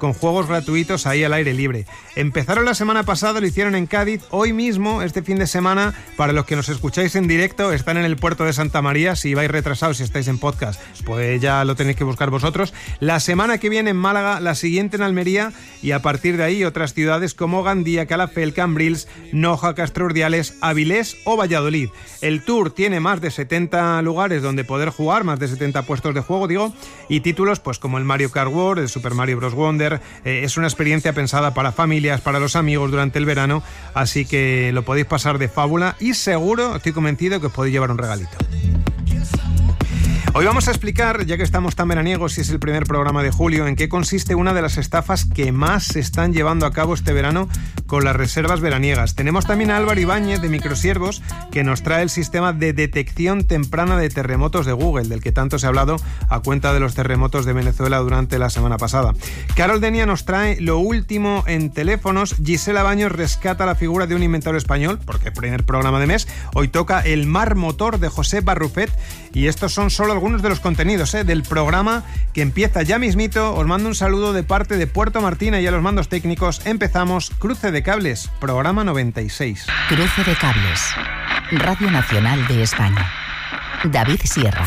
con juegos gratuitos ahí al aire libre. Empezaron la semana pasada, lo hicieron en Cádiz. Hoy mismo, este fin de semana, para los que nos escucháis en directo, están en el puerto de Santa María. Si vais retrasados, si estáis en podcast, pues ya lo tenéis que buscar vosotros. La semana que viene en Málaga, la siguiente en Almería, y a partir de ahí otras ciudades como Gandía, Calafell, Cambrils, Noja, Castro Urdiales, Avilés o Valladolid. El tour tiene más de 70 lugares donde poder jugar, más de 70 puestos de juego, digo, y títulos pues como el Mario Kart World, el Super Mario Bros. Wonder. Es una experiencia pensada para familias, para los amigos durante el verano, así que lo podéis pasar de fábula y seguro, estoy convencido, que os podéis llevar un regalito. Hoy vamos a explicar, ya que estamos tan veraniegos y es el primer programa de julio, en qué consiste una de las estafas que más se están llevando a cabo este verano con las reservas veraniegas. Tenemos también a Álvaro Ibáñez de Microsiervos, que nos trae el sistema de detección temprana de terremotos de Google, del que tanto se ha hablado a cuenta de los terremotos de Venezuela durante la semana pasada. Carol Denia nos trae lo último en teléfonos. Gisela Baños rescata la figura de un inventor español, porque es el primer programa de mes. Hoy toca el Mar Motor de José Barrufet, y estos son solo algunos de los contenidos del programa que empieza ya mismito. Os mando un saludo de parte de Puerto Martina y a los mandos técnicos. Empezamos Cruce de Cables, programa 96. Cruce de Cables, Radio Nacional de España. David Sierra.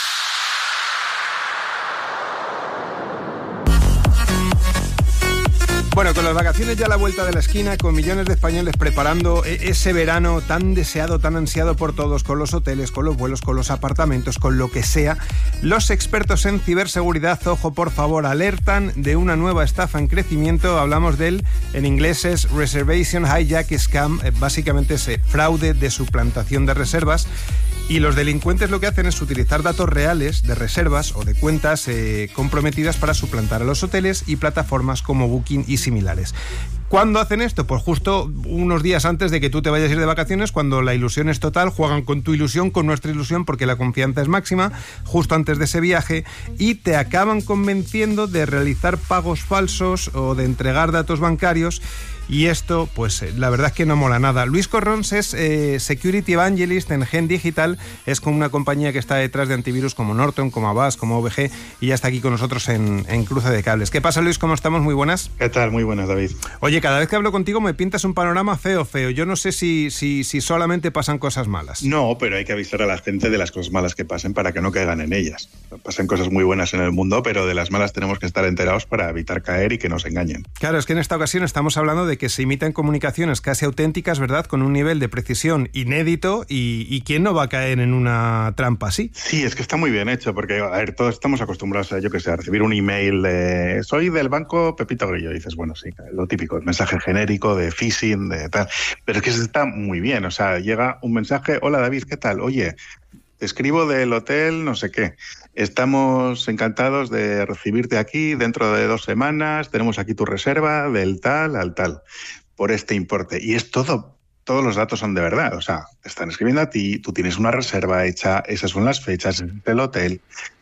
Bueno, con las vacaciones ya a la vuelta de la esquina, con millones de españoles preparando ese verano tan deseado, tan ansiado por todos, con los hoteles, con los vuelos, con los apartamentos, con lo que sea, los expertos en ciberseguridad, ojo por favor, alertan de una nueva estafa en crecimiento. Hablamos en inglés es Reservation Hijack Scam, básicamente es fraude de suplantación de reservas. Y los delincuentes lo que hacen es utilizar datos reales de reservas o de cuentas comprometidas para suplantar a los hoteles y plataformas como Booking y similares. ¿Cuándo hacen esto? Pues justo unos días antes de que tú te vayas a ir de vacaciones, cuando la ilusión es total, juegan con tu ilusión, con nuestra ilusión, porque la confianza es máxima, justo antes de ese viaje, y te acaban convenciendo de realizar pagos falsos o de entregar datos bancarios. Y esto, pues la verdad es que no mola nada. Luis Corrons es Security Evangelist en Gen Digital, es como una compañía que está detrás de antivirus como Norton, como Avast, como OVG, y ya está aquí con nosotros en Cruce de Cables. ¿Qué pasa, Luis? ¿Cómo estamos? Muy buenas. ¿Qué tal? Muy buenas, David. Oye, cada vez que hablo contigo me pintas un panorama feo. Yo no sé si solamente pasan cosas malas. No, pero hay que avisar a la gente de las cosas malas que pasen para que no caigan en ellas. Pasan cosas muy buenas en el mundo, pero de las malas tenemos que estar enterados para evitar caer y que nos engañen. Claro, es que en esta ocasión estamos hablando de que se imitan comunicaciones casi auténticas, ¿verdad? Con un nivel de precisión inédito, y ¿quién no va a caer en una trampa así? Sí, es que está muy bien hecho, porque a ver, todos estamos acostumbrados a, a recibir un email de soy del banco Pepito Grillo, y dices, bueno, sí, lo típico, el mensaje genérico de phishing, de tal, pero es que está muy bien, o sea, llega un mensaje, hola David, ¿qué tal? Oye, te escribo del hotel no sé qué, estamos encantados de recibirte aquí dentro de 2 semanas, tenemos aquí tu reserva del tal al tal, por este importe, y es todo, todos los datos son de verdad, o sea, te están escribiendo a ti, tú tienes una reserva hecha, esas son las fechas del hotel,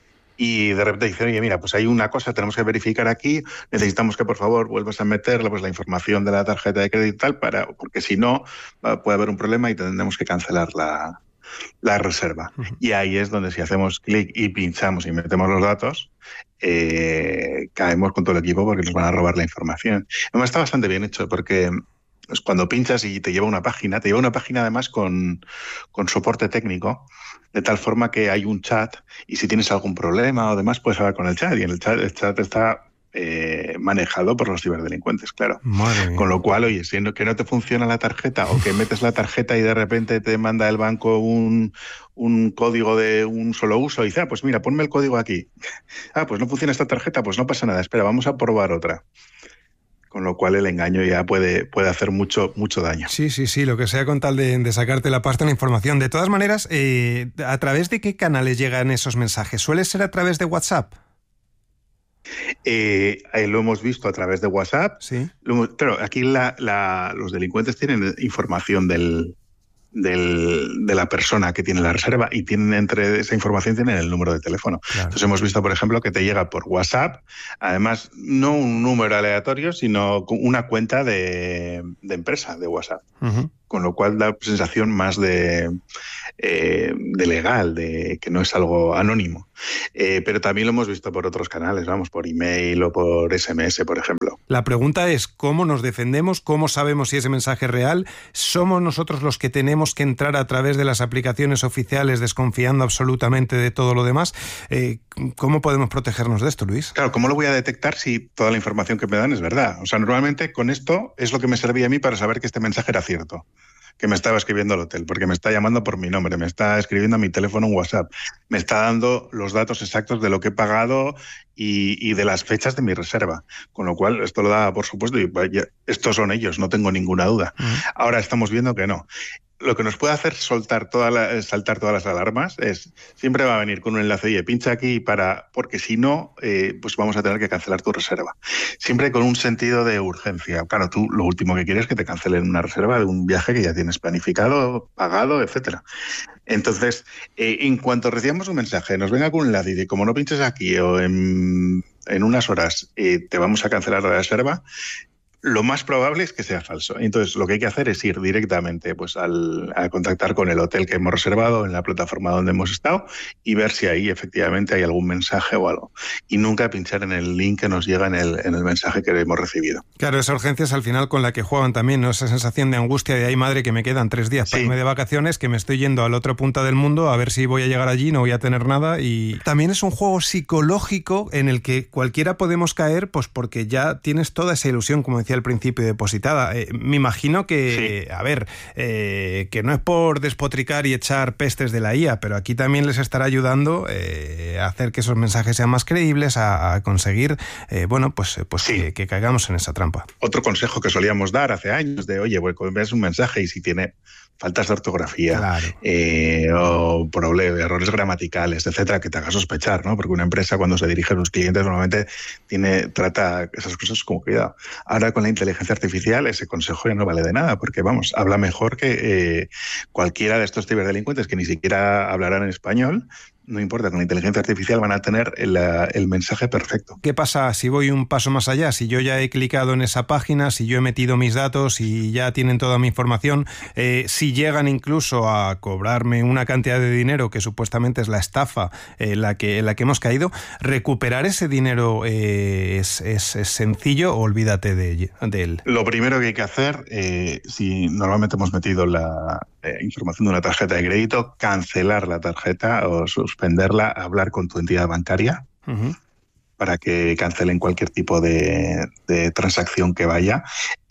y de repente dicen, oye, mira, pues hay una cosa, tenemos que verificar aquí, necesitamos que por favor vuelvas a meter pues, la información de la tarjeta de crédito y tal, porque si no puede haber un problema y tendremos que cancelar la reserva. Uh-huh. Y ahí es donde si hacemos clic y pinchamos y metemos los datos, caemos con todo el equipo porque nos van a robar la información. Además está bastante bien hecho porque cuando pinchas y te lleva una página además con soporte técnico, de tal forma que hay un chat y si tienes algún problema o demás puedes hablar con el chat, y en el chat está manejado por los ciberdelincuentes, claro. Con lo cual, oye, siendo que no te funciona la tarjeta o que metes la tarjeta y de repente te manda el banco un código de un solo uso y dice, pues mira, ponme el código aquí. Pues no funciona esta tarjeta, pues no pasa nada, espera, vamos a probar otra. Con lo cual el engaño ya puede hacer mucho daño. Sí, lo que sea con tal de sacarte la pasta en la información. De todas maneras, ¿a través de qué canales llegan esos mensajes? ¿Suele ser a través de WhatsApp? Lo hemos visto a través de WhatsApp. Sí. Claro, aquí los delincuentes tienen información de la persona que tiene la reserva y tienen entre esa información tienen el número de teléfono. Claro. Entonces hemos visto, por ejemplo, que te llega por WhatsApp, además no un número aleatorio, sino una cuenta de empresa de WhatsApp. Uh-huh. con lo cual da sensación más de legal, de que no es algo anónimo. Pero también lo hemos visto por otros canales, vamos, por email o por SMS, por ejemplo. La pregunta es ¿cómo nos defendemos? ¿Cómo sabemos si ese mensaje es real? ¿Somos nosotros los que tenemos que entrar a través de las aplicaciones oficiales desconfiando absolutamente de todo lo demás? ¿Cómo podemos protegernos de esto, Luis? Claro, ¿cómo lo voy a detectar si toda la información que me dan es verdad? O sea, normalmente con esto es lo que me servía a mí para saber que este mensaje era cierto, que me estaba escribiendo al hotel, porque me está llamando por mi nombre, me está escribiendo a mi teléfono en WhatsApp, me está dando los datos exactos de lo que he pagado y de las fechas de mi reserva. Con lo cual, esto lo da por supuesto, y vaya, estos son ellos, no tengo ninguna duda. Ahora estamos viendo que no. Lo que nos puede hacer saltar todas las alarmas es, siempre va a venir con un enlace, oye, pincha aquí porque si no, pues vamos a tener que cancelar tu reserva. Siempre con un sentido de urgencia. Claro, tú lo último que quieres es que te cancelen una reserva de un viaje que ya tienes planificado, pagado, etcétera. Entonces, en cuanto recibamos un mensaje, nos venga con un enlace y dice, como no pinches aquí o en unas horas te vamos a cancelar la reserva, lo más probable es que sea falso. Entonces, lo que hay que hacer es ir directamente pues, a contactar con el hotel que hemos reservado en la plataforma donde hemos estado y ver si ahí efectivamente hay algún mensaje o algo. Y nunca pinchar en el link que nos llega en el mensaje que hemos recibido. Claro, esa urgencia es al final con la que juegan también, ¿no? Esa sensación de angustia de, ay madre, que me quedan 3 días para irme de vacaciones, que me estoy yendo a la otra punta del mundo a ver si voy a llegar allí, no voy a tener nada. Y también es un juego psicológico en el que cualquiera podemos caer, pues porque ya tienes toda esa ilusión, como decía al principio, depositada. Me imagino que, sí. A ver, que no es por despotricar y echar pestes de la IA, pero aquí también les estará ayudando a hacer que esos mensajes sean más creíbles, a conseguir, sí. que caigamos en esa trampa. Otro consejo que solíamos dar hace años de, oye, pues ves un mensaje y si tiene faltas de ortografía, claro, o errores gramaticales, etcétera, que te haga sospechar, ¿no? Porque una empresa cuando se dirige a los clientes normalmente trata esas cosas con cuidado. Ahora con la inteligencia artificial ese consejo ya no vale de nada, porque vamos, habla mejor que cualquiera de estos ciberdelincuentes que ni siquiera hablarán en español. No importa, con la inteligencia artificial van a tener el mensaje perfecto. ¿Qué pasa si voy un paso más allá? Si yo ya he clicado en esa página, si yo he metido mis datos, si ya tienen toda mi información, si llegan incluso a cobrarme una cantidad de dinero que supuestamente es la estafa en la que hemos caído, ¿recuperar ese dinero es sencillo o olvídate de él? Lo primero que hay que hacer, si normalmente hemos metido la información de una tarjeta de crédito, cancelar la tarjeta o suspenderla, hablar con tu entidad bancaria para que cancelen cualquier tipo de transacción que vaya.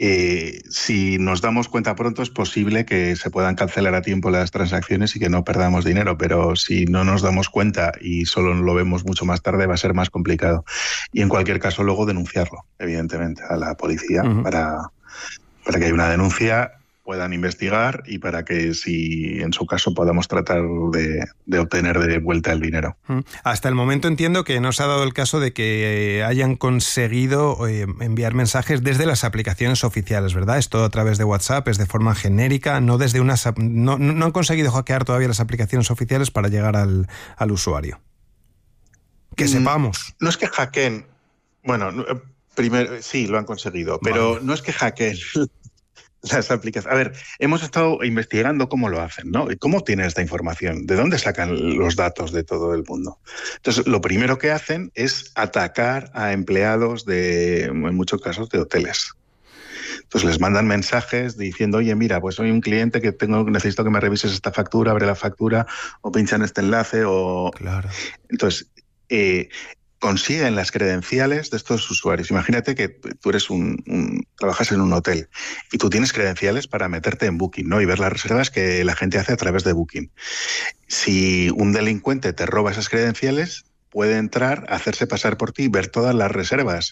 Si nos damos cuenta pronto, es posible que se puedan cancelar a tiempo las transacciones y que no perdamos dinero, pero si no nos damos cuenta y solo lo vemos mucho más tarde, va a ser más complicado. Y en cualquier caso, luego denunciarlo, evidentemente, a la policía para que haya una denuncia, puedan investigar y para que, si en su caso, podamos tratar de obtener de vuelta el dinero. Hasta el momento entiendo que no se ha dado el caso de que hayan conseguido enviar mensajes desde las aplicaciones oficiales, ¿verdad? Es todo a través de WhatsApp, es de forma genérica, no desde no han conseguido hackear todavía las aplicaciones oficiales para llegar al usuario. Que sepamos. No es que hackeen, bueno, primero sí lo han conseguido, pero vale. No es que hackeen las aplicaciones. A ver, hemos estado investigando cómo lo hacen, ¿no? ¿Cómo tienen esta información? ¿De dónde sacan los datos de todo el mundo? Entonces, lo primero que hacen es atacar a empleados en muchos casos, de hoteles. Entonces les mandan mensajes diciendo, oye, mira, pues soy un cliente que necesito que me revises esta factura, abre la factura, o pincha en este enlace, o... Claro. Entonces, consiguen las credenciales de estos usuarios. Imagínate que tú eres trabajas en un hotel y tú tienes credenciales para meterte en Booking, ¿no? Y ver las reservas que la gente hace a través de Booking. Si un delincuente te roba esas credenciales, puede entrar, hacerse pasar por ti, ver todas las reservas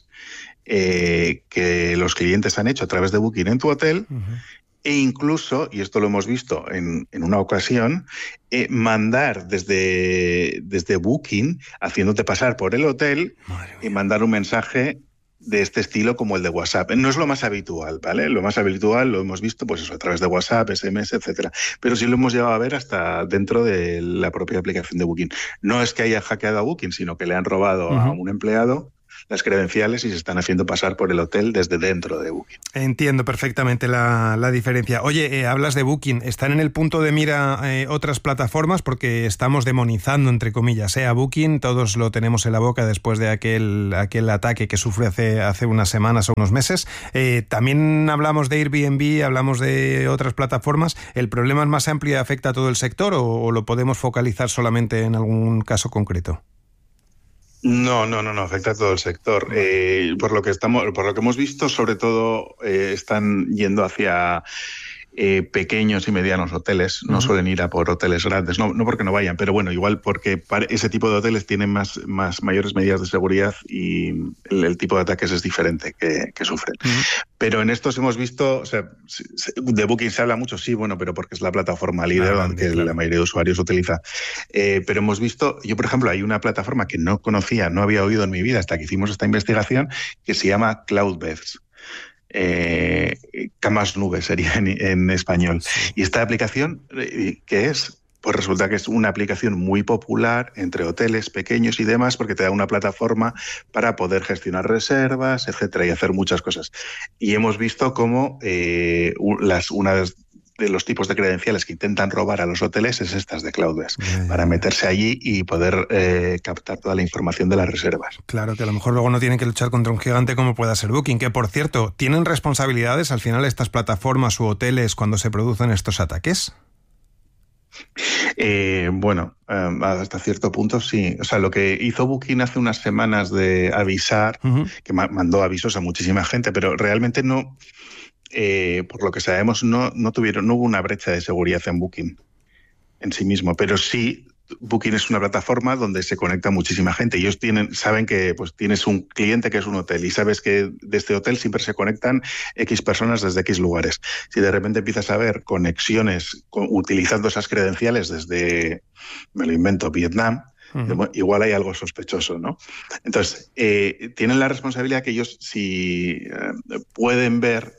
que los clientes han hecho a través de Booking en tu hotel. E incluso, y esto lo hemos visto en una ocasión, mandar desde Booking, haciéndote pasar por el hotel, y mandar un mensaje de este estilo como el de WhatsApp. No es lo más habitual, ¿vale? Lo más habitual lo hemos visto pues eso, a través de WhatsApp, SMS, etcétera. Pero sí lo hemos llegado a ver hasta dentro de la propia aplicación de Booking. No es que haya hackeado a Booking, sino que le han robado a un empleado las credenciales y se están haciendo pasar por el hotel desde dentro de Booking. Entiendo perfectamente la diferencia. Oye, hablas de Booking. ¿Están en el punto de mira otras plataformas? Porque estamos demonizando, entre comillas, a Booking. Todos lo tenemos en la boca después de aquel ataque que sufrió hace unas semanas o unos meses. También hablamos de Airbnb, hablamos de otras plataformas. ¿El problema es más amplio y afecta a todo el sector o lo podemos focalizar solamente en algún caso concreto? No, afecta a todo el sector. Por lo que hemos visto, sobre todo están yendo hacia pequeños y medianos hoteles. No suelen ir a por hoteles grandes, no porque no vayan, pero bueno, igual porque ese tipo de hoteles tienen mayores medidas de seguridad y el tipo de ataques es diferente que sufren. Pero en estos hemos visto, o sea, de Booking se habla mucho, sí, bueno, pero porque es la plataforma líder que la mayoría de usuarios utiliza. Pero hemos visto, yo por ejemplo, hay una plataforma que no conocía, no había oído en mi vida hasta que hicimos esta investigación, que se llama Cloudbeds. Camas nubes sería en español. Sí. Y esta aplicación, ¿qué es? Pues resulta que es una aplicación muy popular entre hoteles pequeños y demás, porque te da una plataforma para poder gestionar reservas, etcétera, y hacer muchas cosas. Y hemos visto cómo una de los tipos de credenciales que intentan robar a los hoteles es estas de Cloudbeds, para meterse allí y poder captar toda la información de las reservas. Claro, que a lo mejor luego no tienen que luchar contra un gigante como pueda ser Booking, que por cierto, ¿tienen responsabilidades al final estas plataformas u hoteles cuando se producen estos ataques? Bueno, hasta cierto punto sí. O sea, lo que hizo Booking hace unas semanas de avisar, que mandó avisos a muchísima gente, pero realmente no... por lo que sabemos, no hubo una brecha de seguridad en Booking en sí mismo, pero sí, Booking es una plataforma donde se conecta muchísima gente. Ellos saben que pues tienes un cliente que es un hotel y sabes que de este hotel siempre se conectan X personas desde X lugares. Si de repente empiezas a ver conexiones utilizando esas credenciales desde, me lo invento, Vietnam, igual hay algo sospechoso, ¿no? Entonces, tienen la responsabilidad que ellos, si pueden ver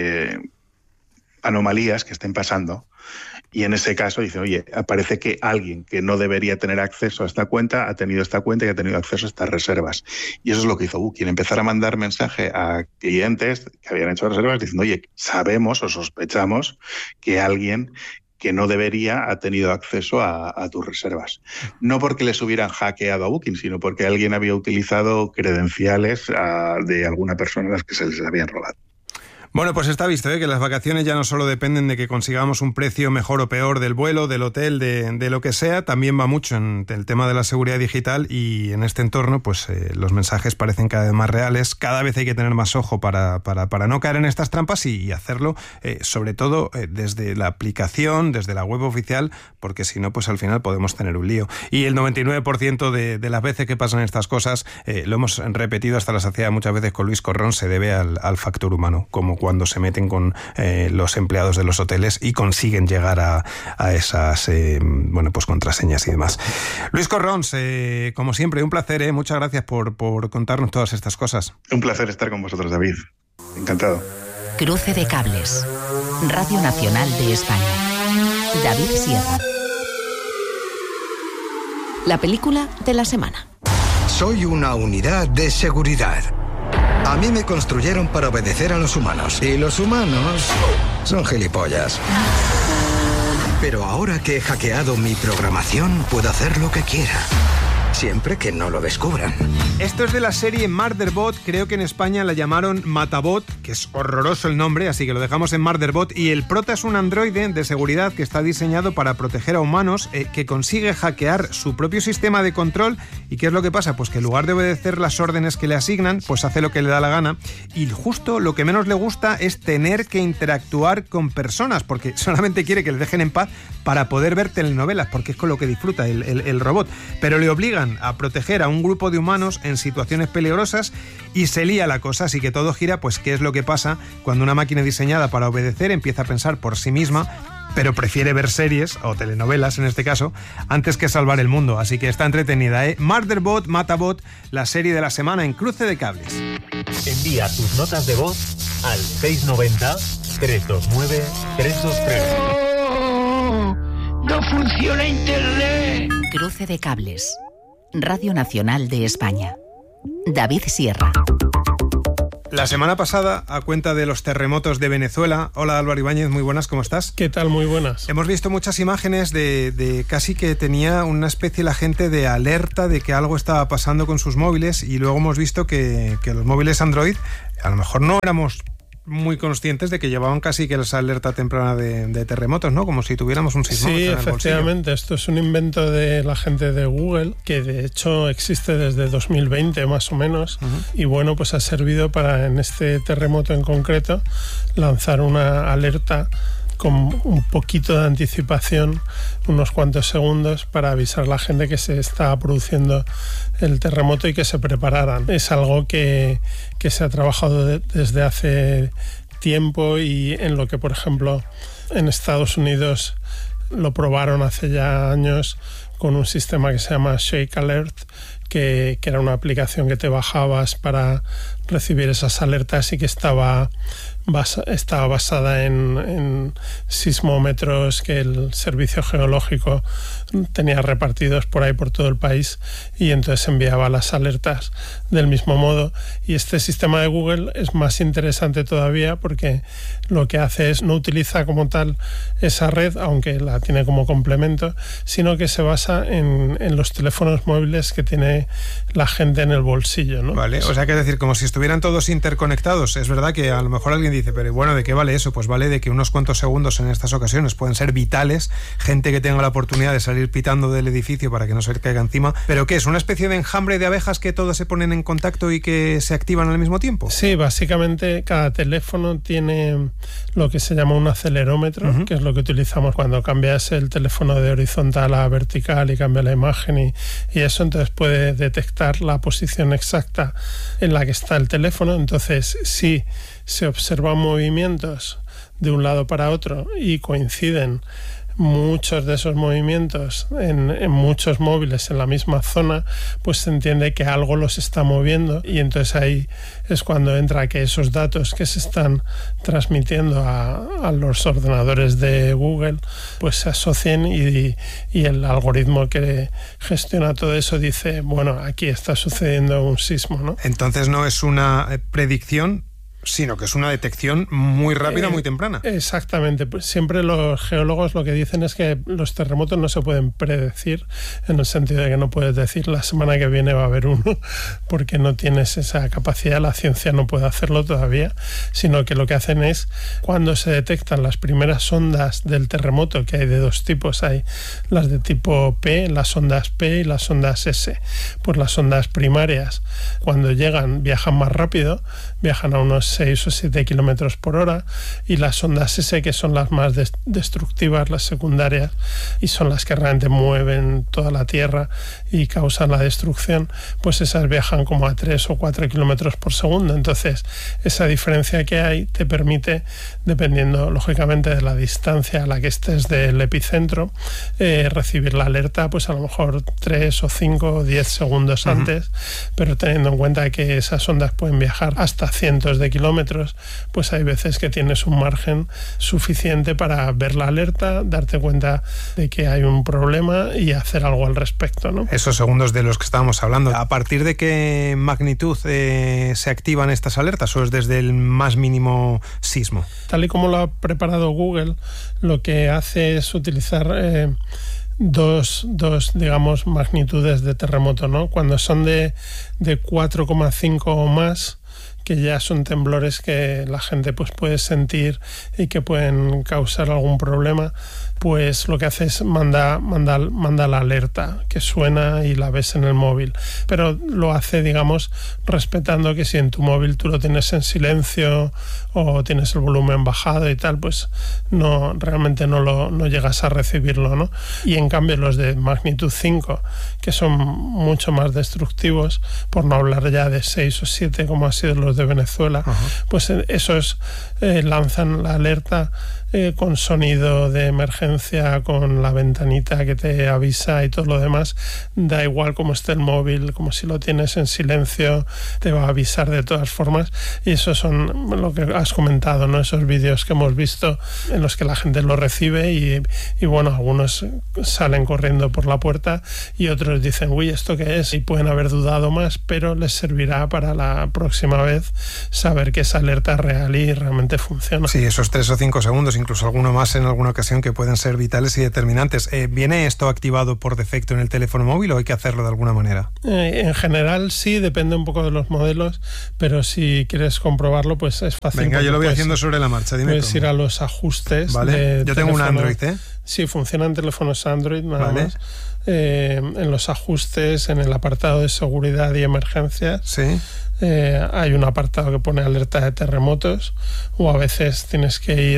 anomalías que estén pasando, y en ese caso dicen, oye, parece que alguien que no debería tener acceso a esta cuenta ha tenido esta cuenta y ha tenido acceso a estas reservas. Y eso es lo que hizo Booking, empezar a mandar mensaje a clientes que habían hecho reservas diciendo, oye, sabemos o sospechamos que alguien que no debería ha tenido acceso a tus reservas. No porque les hubieran hackeado a Booking, sino porque alguien había utilizado credenciales de alguna persona a las que se les habían robado. Bueno, pues está visto, que las vacaciones ya no solo dependen de que consigamos un precio mejor o peor del vuelo, del hotel, de lo que sea, también va mucho en el tema de la seguridad digital y en este entorno pues los mensajes parecen cada vez más reales, cada vez hay que tener más ojo para no caer en estas trampas y hacerlo sobre todo desde la aplicación, desde la web oficial, porque si no pues al final podemos tener un lío. Y el 99% de las veces que pasan estas cosas, lo hemos repetido hasta la saciedad muchas veces con Luis Corrón, se debe al factor humano, como cuando se meten con los empleados de los hoteles y consiguen llegar a esas pues contraseñas y demás. Luis Corrons, como siempre, un placer, muchas gracias por contarnos todas estas cosas. Un placer estar con vosotros, David. Encantado. Cruce de cables. Radio Nacional de España. David Sierra. La película de la semana. Soy una unidad de seguridad. A mí me construyeron para obedecer a los humanos. Y los humanos son gilipollas. Pero ahora que he hackeado mi programación, puedo hacer lo que quiera. Siempre que no lo descubran. Esto es de la serie Murderbot, creo que en España la llamaron Matabot, que es horroroso el nombre, así que lo dejamos en Murderbot. Y el prota es un androide de seguridad que está diseñado para proteger a humanos, que consigue hackear su propio sistema de control. ¿Y qué es lo que pasa? Pues que en lugar de obedecer las órdenes que le asignan, pues hace lo que le da la gana. Y justo lo que menos le gusta es tener que interactuar con personas, porque solamente quiere que le dejen en paz para poder ver telenovelas, porque es con lo que disfruta el robot. Pero le obligan a proteger a un grupo de humanos en situaciones peligrosas y se lía la cosa, así que todo gira, pues qué es lo que pasa cuando una máquina diseñada para obedecer empieza a pensar por sí misma, pero prefiere ver series, o telenovelas en este caso, antes que salvar el mundo. Así que está entretenida, Murderbot, Matabot, la serie de la semana en Cruce de Cables. Envía tus notas de voz al 690-329-323. ¡No funciona Internet! Cruce de Cables. Radio Nacional de España. David Sierra. La semana pasada, a cuenta de los terremotos de Venezuela, hola Álvaro Ibáñez, muy buenas, ¿cómo estás? ¿Qué tal? Muy buenas. Hemos visto muchas imágenes de casi que tenía una especie la gente de alerta de que algo estaba pasando con sus móviles, y luego hemos visto que los móviles Android, a lo mejor no éramos muy conscientes de que llevaban casi que esa alerta temprana de terremotos, ¿no? Como si tuviéramos un sismómetro en el bolsillo. Sí, efectivamente. Esto es un invento de la gente de Google, que de hecho existe desde 2020 más o menos. Y bueno, pues ha servido para, en este terremoto en concreto, lanzar una alerta con un poquito de anticipación, unos cuantos segundos, para avisar a la gente que se estaba produciendo el terremoto y que se prepararan. Es algo que se ha trabajado desde hace tiempo, y en lo que, por ejemplo, en Estados Unidos lo probaron hace ya años con un sistema que se llama Shake Alert, que era una aplicación que te bajabas para recibir esas alertas y que estaba basada en sismómetros que el Servicio Geológico tenía repartidos por ahí por todo el país, y entonces enviaba las alertas del mismo modo. Y este sistema de Google es más interesante todavía, porque lo que hace es no utiliza como tal esa red, aunque la tiene como complemento, sino que se basa en los teléfonos móviles que tiene la gente en el bolsillo, ¿no? Vale, o sea, que decir, como si estuvieran todos interconectados. Es verdad que a lo mejor alguien dice, pero bueno, ¿de qué vale eso? Pues vale de que unos cuantos segundos en estas ocasiones pueden ser vitales, gente que tenga la oportunidad de salir pitando del edificio para que no se caiga encima. ¿Pero qué es? ¿Una especie de enjambre de abejas que todas se ponen en contacto y que se activan al mismo tiempo? Sí, básicamente cada teléfono tiene lo que se llama un acelerómetro, que es lo que utilizamos cuando cambias el teléfono de horizontal a vertical y cambia la imagen y eso. Entonces puede detectar la posición exacta en la que está el teléfono. Entonces, si se observan movimientos de un lado para otro y coinciden muchos de esos movimientos en muchos móviles en la misma zona, pues se entiende que algo los está moviendo, y entonces ahí es cuando entra que esos datos que se están transmitiendo a los ordenadores de Google pues se asocien, y el algoritmo que gestiona todo eso dice, bueno, aquí está sucediendo un sismo, ¿no? Entonces no es una predicción, sino que es una detección muy rápida, muy temprana. Exactamente. Pues siempre los geólogos lo que dicen es que los terremotos no se pueden predecir, en el sentido de que no puedes decir la semana que viene va a haber uno, porque no tienes esa capacidad, la ciencia no puede hacerlo todavía, sino que lo que hacen es, cuando se detectan las primeras ondas del terremoto, que hay de dos tipos, hay las de tipo P, las ondas P y las ondas S. Pues las ondas primarias, cuando llegan, viajan más rápido, viajan a unos 6 o 7 kilómetros por hora, y las ondas S, que son las más destructivas, las secundarias, y son las que realmente mueven toda la Tierra y causan la destrucción, pues esas viajan como a 3 o 4 kilómetros por segundo. Entonces, esa diferencia que hay te permite, dependiendo lógicamente de la distancia a la que estés del epicentro, recibir la alerta, pues a lo mejor 3 o 5 o 10 segundos antes, pero teniendo en cuenta que esas ondas pueden viajar hasta cientos de kilómetros, pues hay veces que tienes un margen suficiente para ver la alerta, darte cuenta de que hay un problema y hacer algo al respecto, ¿no? Esos segundos de los que estábamos hablando, ¿a partir de qué magnitud se activan estas alertas, o es desde el más mínimo sismo? Tal y como lo ha preparado Google, lo que hace es utilizar dos digamos, magnitudes de terremoto, ¿no? Cuando son de 4,5 o más, que ya son temblores que la gente pues puede sentir y que pueden causar algún problema, pues lo que hace es manda la alerta, que suena y la ves en el móvil, pero lo hace, digamos, respetando que si en tu móvil tú lo tienes en silencio o tienes el volumen bajado y tal, pues realmente no llegas a recibirlo, ¿no? Y en cambio los de magnitud 5, que son mucho más destructivos, por no hablar ya de 6 o 7 como ha sido los fondos de Venezuela, pues esos lanzan la alerta con sonido de emergencia, con la ventanita que te avisa y todo lo demás. Da igual cómo esté el móvil, como si lo tienes en silencio, te va a avisar de todas formas. Y eso son lo que has comentado, ¿no? Esos vídeos que hemos visto en los que la gente lo recibe y bueno, algunos salen corriendo por la puerta y otros dicen, uy, ¿esto qué es? Y pueden haber dudado más, pero les servirá para la próxima vez saber que esa alerta es real y realmente funciona. Sí, esos 3 o 5 segundos, incluso alguno más en alguna ocasión, que pueden ser vitales y determinantes. ¿Viene esto activado por defecto en el teléfono móvil o hay que hacerlo de alguna manera? En general sí, depende un poco de los modelos, pero si quieres comprobarlo, pues es fácil. Venga, yo lo voy haciendo sobre la marcha. Dime puedes cómo. Ir a los ajustes. Vale, yo tengo un Android, ¿eh? Sí, funcionan teléfonos Android nada vale. más. En los ajustes, en el apartado de seguridad y emergencias, sí. Hay un apartado que pone alerta de terremotos, o a veces tienes que ir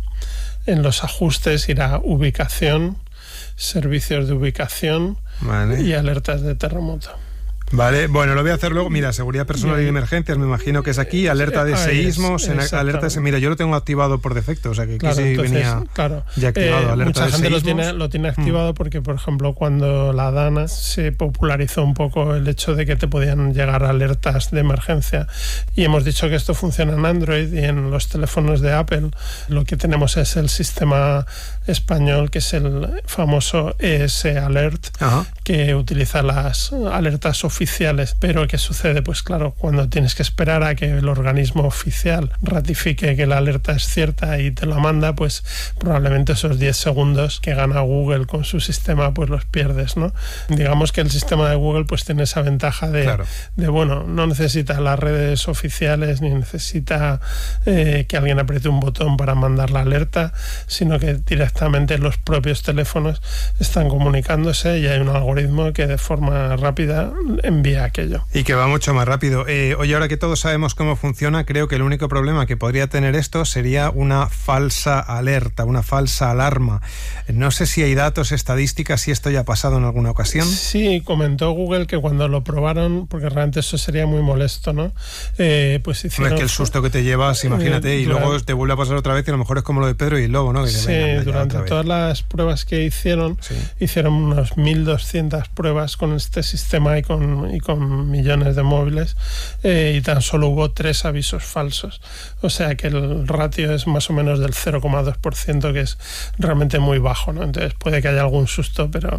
en los ajustes, ir a ubicación, servicios de ubicación, vale, y alertas de terremoto. Vale, bueno, lo voy a hacer luego. Mira, seguridad personal y emergencias, me imagino que es aquí, alerta de seísmos, alerta de... Mira, yo lo tengo activado por defecto, o sea que claro, sí entonces, venía ya activado, alerta mucha de gente seísmos. lo tiene activado porque, por ejemplo, cuando la DANA se popularizó un poco el hecho de que te podían llegar alertas de emergencia, y hemos dicho que esto funciona en Android y en los teléfonos de Apple, lo que tenemos es el sistema español, que es el famoso ES Alert, que utiliza las alertas oficiales. Pero ¿qué sucede? Pues claro, cuando tienes que esperar a que el organismo oficial ratifique que la alerta es cierta y te la manda, pues probablemente esos 10 segundos que gana Google con su sistema, pues los pierdes, ¿no? Digamos que el sistema de Google pues tiene esa ventaja de bueno, no necesita las redes oficiales ni necesita que alguien apriete un botón para mandar la alerta, sino que directamente los propios teléfonos están comunicándose y hay un algoritmo que de forma rápida envía aquello. Y que va mucho más rápido. Oye, ahora que todos sabemos cómo funciona, creo que el único problema que podría tener esto sería una falsa alerta, una falsa alarma. No sé si hay datos, estadísticas, si esto ya ha pasado en alguna ocasión. Sí, comentó Google que cuando lo probaron, porque realmente eso sería muy molesto, ¿no? Pues hicieron... Es que el susto que te llevas, imagínate, y luego te vuelve a pasar otra vez y a lo mejor es como lo de Pedro y el Lobo, ¿no? Que sí, durante todas las pruebas que hicieron, hicieron unas 1.200 pruebas con este sistema y con millones de móviles, y tan solo hubo 3 avisos falsos. O sea que el ratio es más o menos del 0,2%, que es realmente muy bajo, ¿no? Entonces puede que haya algún susto, pero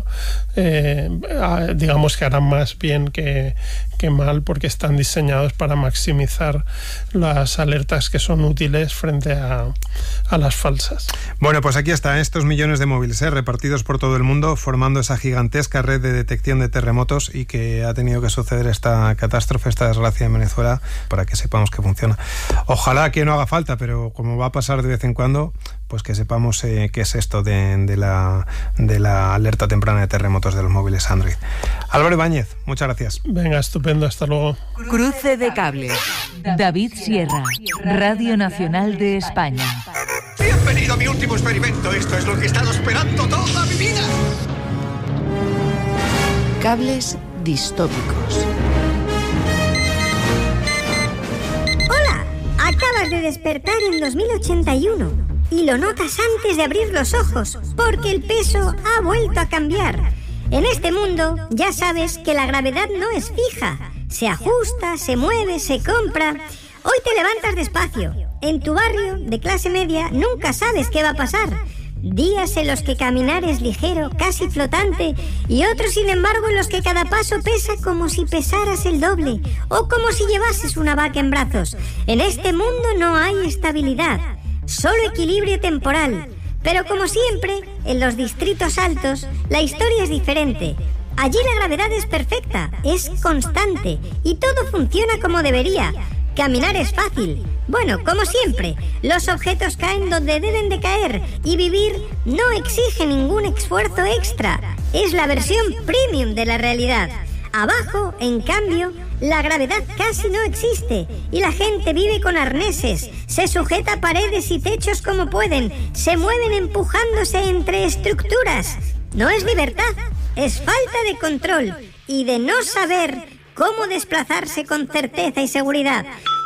digamos que harán más bien que mal, porque están diseñados para maximizar las alertas que son útiles frente a las falsas. Bueno, pues aquí están estos millones de móviles repartidos por todo el mundo, formando esa gigantesca red de detección de terremotos, y que ha tenido que suceder esta catástrofe, esta desgracia en Venezuela, para que sepamos que funciona. Ojalá que no haga falta, pero como va a pasar de vez en cuando, pues que sepamos qué es esto de la alerta temprana de terremotos de los móviles Android. Álvaro Ibáñez, muchas gracias. Venga, estupendo, hasta luego. Cruce de cables. David Sierra, Radio Nacional de España. Bienvenido a mi último experimento. Esto es lo que he estado esperando toda mi vida. Cables distópicos. Hola, acabas de despertar en 2081 y lo notas antes de abrir los ojos, porque el peso ha vuelto a cambiar. En este mundo ya sabes que la gravedad no es fija, se ajusta, se mueve, se compra. Hoy te levantas despacio. En tu barrio de clase media nunca sabes qué va a pasar. Días en los que caminar es ligero, casi flotante, y otros, sin embargo, en los que cada paso pesa como si pesaras el doble, o como si llevases una vaca en brazos. En este mundo no hay estabilidad, solo equilibrio temporal. Pero como siempre, en los distritos altos, la historia es diferente. Allí la gravedad es perfecta, es constante, y todo funciona como debería. Caminar es fácil. Bueno, como siempre, los objetos caen donde deben de caer, y vivir no exige ningún esfuerzo extra. Es la versión premium de la realidad. Abajo, en cambio, la gravedad casi no existe y la gente vive con arneses, se sujeta a paredes y techos como pueden, se mueven empujándose entre estructuras. No es libertad, es falta de control y de no saber cómo desplazarse con certeza y seguridad.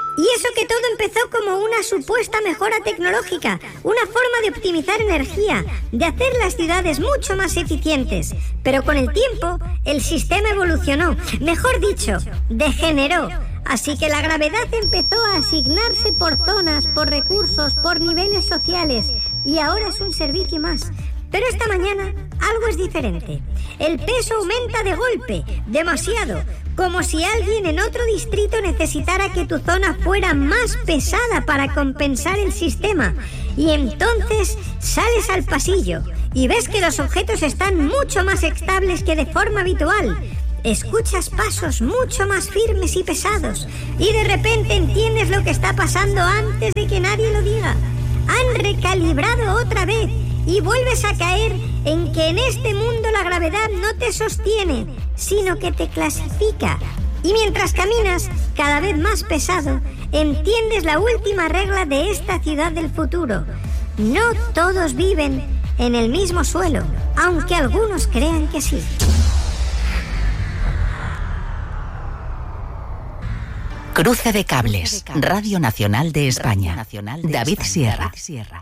Y eso que todo empezó como una supuesta mejora tecnológica, una forma de optimizar energía, de hacer las ciudades mucho más eficientes. Pero con el tiempo, el sistema evolucionó, mejor dicho, degeneró. Así que la gravedad empezó a asignarse por zonas, por recursos, por niveles sociales. Y ahora es un servicio más. Pero esta mañana algo es diferente. El peso aumenta de golpe, demasiado, como si alguien en otro distrito necesitara que tu zona fuera más pesada para compensar el sistema. Y entonces sales al pasillo y ves que los objetos están mucho más estables que de forma habitual. Escuchas pasos mucho más firmes y pesados y de repente entiendes lo que está pasando antes de que nadie lo diga. Han recalibrado otra vez y vuelves a caer en que en este mundo la gravedad no te sostiene, sino que te clasifica. Y mientras caminas cada vez más pesado, entiendes la última regla de esta ciudad del futuro. No todos viven en el mismo suelo, aunque algunos crean que sí. Cruce de cables, Radio Nacional de España. David Sierra.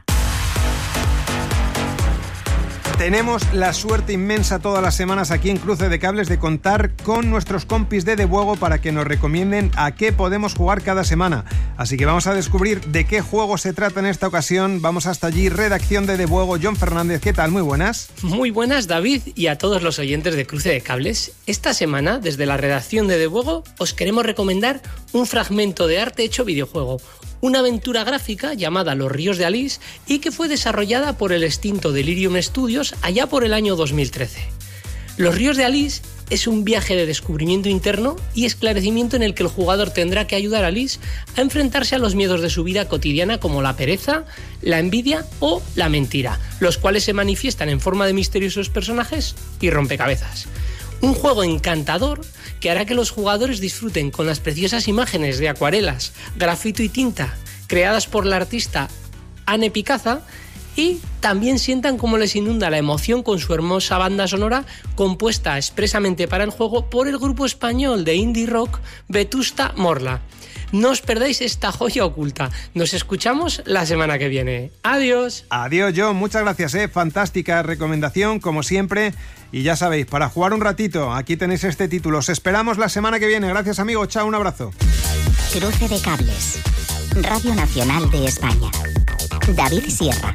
Tenemos la suerte inmensa todas las semanas aquí en Cruce de Cables de contar con nuestros compis de Debuego para que nos recomienden a qué podemos jugar cada semana. Así que vamos a descubrir de qué juego se trata en esta ocasión. Vamos hasta allí, redacción de Debuego. John Fernández, ¿qué tal? Muy buenas. Muy buenas, David, y a todos los oyentes de Cruce de Cables. Esta semana, desde la redacción de Debuego, os queremos recomendar un fragmento de arte hecho videojuego. Una aventura gráfica llamada Los Ríos de Alice y que fue desarrollada por el extinto Delirium Studios allá por el año 2013. Los Ríos de Alice es un viaje de descubrimiento interno y esclarecimiento en el que el jugador tendrá que ayudar a Alice a enfrentarse a los miedos de su vida cotidiana como la pereza, la envidia o la mentira, los cuales se manifiestan en forma de misteriosos personajes y rompecabezas. Un juego encantador que hará que los jugadores disfruten con las preciosas imágenes de acuarelas, grafito y tinta creadas por la artista Anne Picaza y también sientan cómo les inunda la emoción con su hermosa banda sonora compuesta expresamente para el juego por el grupo español de indie rock Vetusta Morla. No os perdáis esta joya oculta. Nos escuchamos la semana que viene. ¡Adiós! Adiós, John. Muchas gracias, fantástica recomendación, como siempre. Y ya sabéis, para jugar un ratito, aquí tenéis este título. Os esperamos la semana que viene. Gracias, amigo. Chao, un abrazo. Cruce de cables. Radio Nacional de España. David Sierra.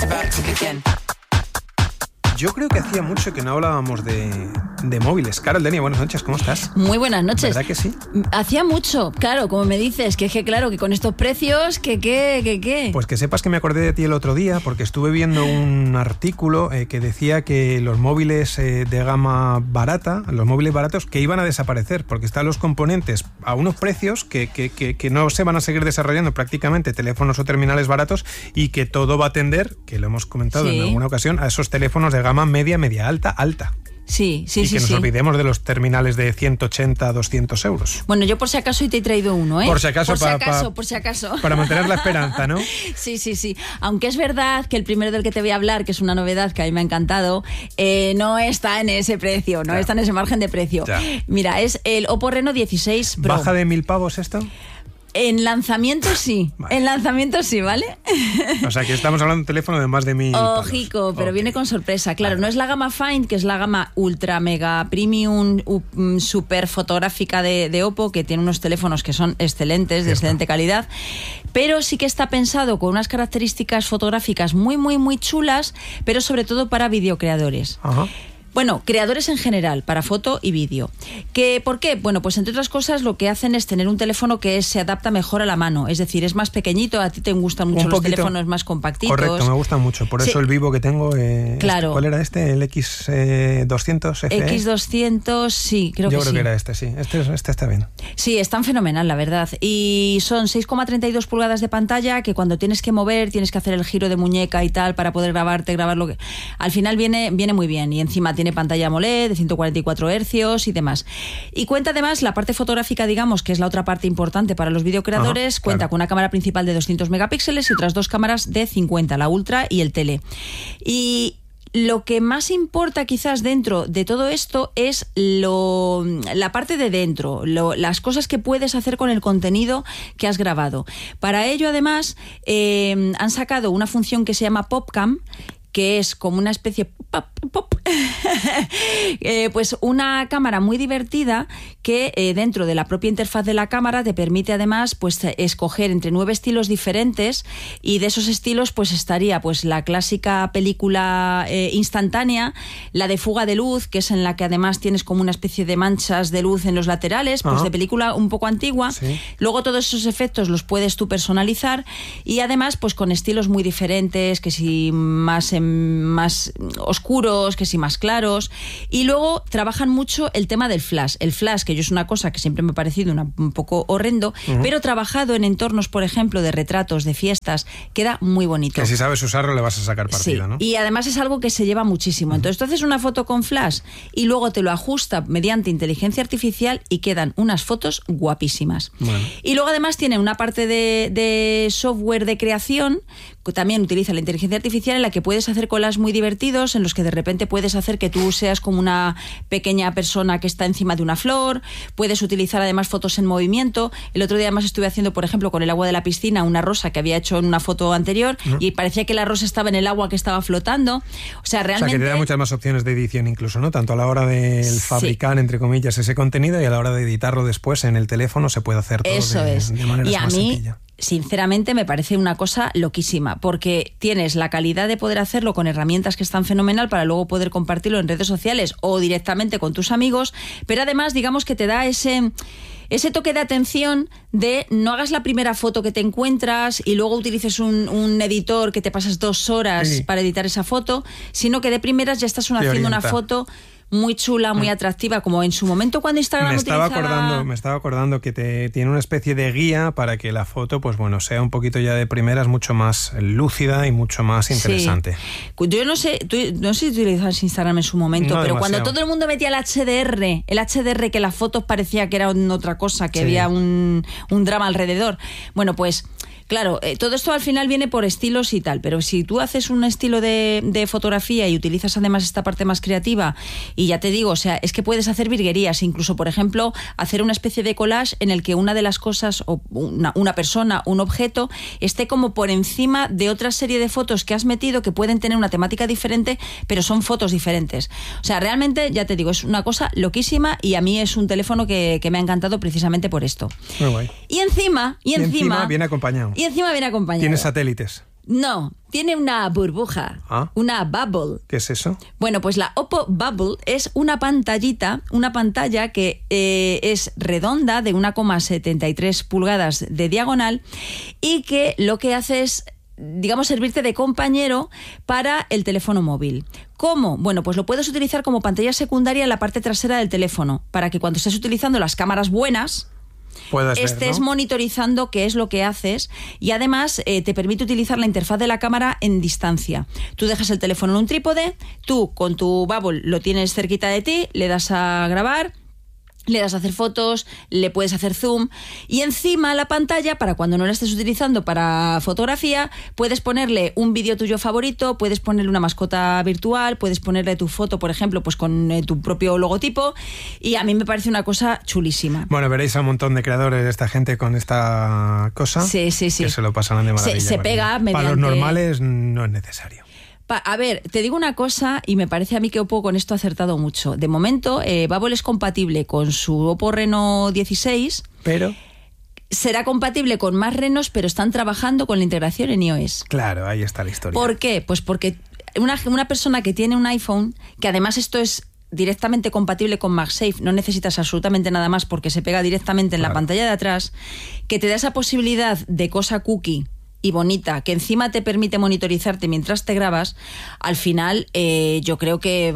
Yo creo que hacía mucho que no hablábamos de móviles. Carol Denia, buenas noches, ¿cómo estás? Muy buenas noches. ¿Verdad que sí? Hacía mucho, claro, como me dices, que claro, que con estos precios, ¿qué? Pues que sepas que me acordé de ti el otro día, porque estuve viendo un artículo que decía que los móviles de gama barata, los móviles baratos, que iban a desaparecer, porque están los componentes a unos precios que no se van a seguir desarrollando prácticamente teléfonos o terminales baratos y que todo va a tender, que lo hemos comentado en alguna ocasión, a esos teléfonos de gama media alta. Sí. Y que nos olvidemos de los terminales de 180 a 200 euros. Bueno, yo por si acaso hoy te he traído uno, ¿eh? Por si acaso. Por si acaso. Para mantener la esperanza, ¿no? Sí. Aunque es verdad que el primero del que te voy a hablar, que es una novedad que a mí me ha encantado, no está en ese precio, no está en ese margen de precio. Ya. Mira, es el Oppo Reno 16 Pro. ¿Baja de 1.000 pavos esto? En lanzamiento sí, ¿vale? O sea que estamos hablando de un teléfono de más de 1.000 pavos. Ojico, pero viene con sorpresa. Claro, no es la gama Find, que es la gama ultra mega premium super fotográfica de Oppo, que tiene unos teléfonos que son excelentes, de excelente calidad, pero sí que está pensado con unas características fotográficas muy, muy, muy chulas, pero sobre todo para videocreadores. Ajá. Bueno, creadores en general, para foto y vídeo. ¿Por qué? Bueno, pues entre otras cosas lo que hacen es tener un teléfono que se adapta mejor a la mano. Es decir, es más pequeñito, a ti te gustan mucho los teléfonos más compactitos. Correcto, me gustan mucho. Por eso el Vivo que tengo, claro. ¿Cuál era este? ¿El X200 FE? X200, sí, creo que sí. Yo creo que era este, sí. Este está bien. Sí, es tan fenomenal, la verdad. Y son 6,32 pulgadas de pantalla que cuando tienes que mover, tienes que hacer el giro de muñeca y tal para poder grabar lo que... Al final viene muy bien y encima tiene pantalla AMOLED de 144 Hz y demás. Y cuenta además la parte fotográfica, digamos, que es la otra parte importante para los videocreadores. Cuenta con una cámara principal de 200 megapíxeles y otras dos cámaras de 50, la ultra y el tele. Y lo que más importa quizás dentro de todo esto es la parte de dentro, las cosas que puedes hacer con el contenido que has grabado. Para ello, además, han sacado una función que se llama PopCam, que es como una especie pues una cámara muy divertida que dentro de la propia interfaz de la cámara te permite además pues escoger entre 9 estilos diferentes, y de esos estilos pues estaría pues la clásica película instantánea, la de fuga de luz, que es en la que además tienes como una especie de manchas de luz en los laterales, pues de película un poco antigua. Sí. Luego todos esos efectos los puedes tú personalizar, y además pues con estilos muy diferentes, que si más oscuros, que si más claros. Y luego trabajan mucho el tema del flash. El flash, que yo es una cosa que siempre me ha parecido un poco horrendo, pero trabajado en entornos, por ejemplo, de retratos, de fiestas, queda muy bonito. Que si sabes usarlo le vas a sacar partido, sí, ¿no? Y además es algo que se lleva muchísimo. Entonces tú haces una foto con flash y luego te lo ajusta mediante inteligencia artificial y quedan unas fotos guapísimas. Bueno. Y luego además tiene una parte de software de creación, que también utiliza la inteligencia artificial, en la que puedes hacer collages muy divertidos, en los que de repente puedes hacer que tú seas como una pequeña persona que está encima de una flor. Puedes utilizar además fotos en movimiento. El otro día además estuve haciendo, por ejemplo, con el agua de la piscina, una rosa que había hecho en una foto anterior, y parecía que la rosa estaba en el agua que estaba flotando. O sea, realmente... O sea, que te da muchas más opciones de edición incluso, ¿no? Tanto a la hora de fabricar, entre comillas, ese contenido, y a la hora de editarlo después en el teléfono se puede hacer todo de manera más sencilla. Sinceramente me parece una cosa loquísima, porque tienes la calidad de poder hacerlo con herramientas que están fenomenal para luego poder compartirlo en redes sociales o directamente con tus amigos, pero además digamos que te da ese toque de atención de no hagas la primera foto que te encuentras y luego utilices un editor que te pasas 2 horas para editar esa foto, sino que de primeras ya estás haciendo una foto muy chula, muy atractiva, como en su momento cuando Instagram me estaba acordando que tiene una especie de guía para que la foto, pues bueno, sea un poquito ya de primeras mucho más lúcida y mucho más interesante. Sí. Yo no sé si utilizabas Instagram en su momento, pero demasiado. Cuando todo el mundo metía el HDR, que las fotos parecía que era otra cosa, que había un drama alrededor. Bueno, pues... Claro, todo esto al final viene por estilos y tal, pero si tú haces un estilo de fotografía y utilizas además esta parte más creativa, y ya te digo, o sea, es que puedes hacer virguerías, incluso, por ejemplo, hacer una especie de collage en el que una de las cosas, o una persona, un objeto, esté como por encima de otra serie de fotos que has metido que pueden tener una temática diferente, pero son fotos diferentes. O sea, realmente, ya te digo, es una cosa loquísima, y a mí es un teléfono que me ha encantado precisamente por esto. Muy guay. Y encima viene acompañado. Y encima viene acompañado. ¿Tiene satélites? No, tiene una burbuja, una bubble. ¿Qué es eso? Bueno, pues la Oppo Bubble es una pantalla que es redonda, de 1,73 pulgadas de diagonal, y que lo que hace es, digamos, servirte de compañero para el teléfono móvil. ¿Cómo? Bueno, pues lo puedes utilizar como pantalla secundaria en la parte trasera del teléfono, para que cuando estés utilizando las cámaras buenas... estés monitorizando qué es lo que haces, y además te permite utilizar la interfaz de la cámara en distancia. Tú dejas el teléfono en un trípode, tú con tu Bubble lo tienes cerquita de ti, le das a grabar, le das a hacer fotos, le puedes hacer zoom, y encima la pantalla, para cuando no la estés utilizando para fotografía, puedes ponerle un vídeo tuyo favorito, puedes ponerle una mascota virtual, puedes ponerle tu foto, por ejemplo, pues con tu propio logotipo, y a mí me parece una cosa chulísima. Bueno, veréis a un montón de creadores de esta gente con esta cosa, que se lo pasarán de maravilla. Se pega mediante... Para los normales no es necesario. A ver, te digo una cosa, y me parece a mí que Oppo con esto ha acertado mucho. De momento, Bubble es compatible con su Oppo Reno 16, pero será compatible con más Renos, pero están trabajando con la integración en iOS. Claro, ahí está la historia. ¿Por qué? Pues porque una persona que tiene un iPhone, que además esto es directamente compatible con MagSafe, no necesitas absolutamente nada más porque se pega directamente en la pantalla de atrás, que te da esa posibilidad de cosa cookie y bonita, que encima te permite monitorizarte mientras te grabas, al final yo creo que,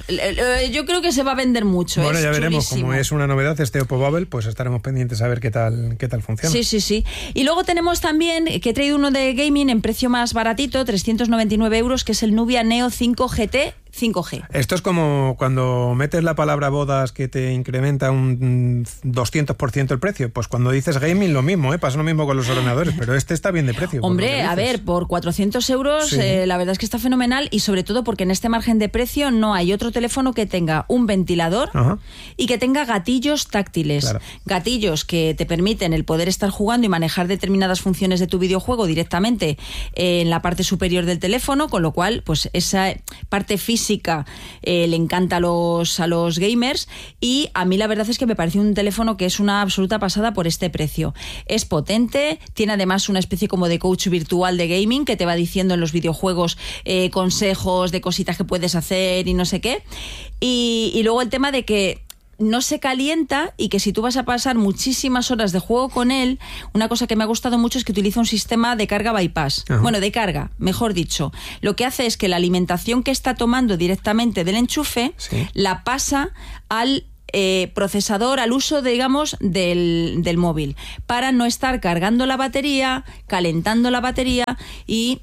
yo creo que se va a vender mucho. Bueno, ya veremos, chulísimo. como es una novedad este Oppo Bubble, pues estaremos pendientes a ver qué tal funciona. Sí. Y luego tenemos también, que he traído uno de gaming en precio más baratito, 399 €, que es el Nubia Neo 5 GT, 5G. Esto es como cuando metes la palabra bodas que te incrementa un 200% el precio. Pues cuando dices gaming lo mismo, pasa lo mismo con los ordenadores, pero este está bien de precio. Hombre, a ver, por 400 euros sí. La verdad es que está fenomenal y sobre todo porque en este margen de precio no hay otro teléfono que tenga un ventilador y que tenga gatillos táctiles. Claro. Gatillos que te permiten el poder estar jugando y manejar determinadas funciones de tu videojuego directamente en la parte superior del teléfono, con lo cual pues esa parte física le encanta a los gamers, y a mí la verdad es que me parece un teléfono que es una absoluta pasada por este precio. Es potente, tiene además una especie como de coach virtual de gaming que te va diciendo en los videojuegos consejos de cositas que puedes hacer y no sé qué, y luego el tema de que no se calienta y que si tú vas a pasar muchísimas horas de juego con él, una cosa que me ha gustado mucho es que utiliza un sistema de carga bypass. Bueno, de carga, mejor dicho. Lo que hace es que la alimentación que está tomando directamente del enchufe la pasa al procesador, al uso, digamos, del móvil, para no estar cargando la batería, calentando la batería y